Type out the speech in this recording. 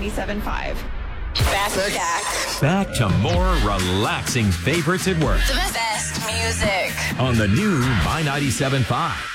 97.5. Back to more relaxing favorites at work The best music. on the new My 97.5.